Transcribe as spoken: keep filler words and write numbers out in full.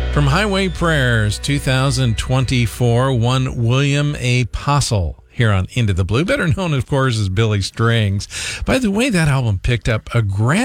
From Highway Prayers two thousand twenty-four, one William A. Postle here on Into the Blue, better known, of course, as Billy Strings. By the way, that album picked up a Grammy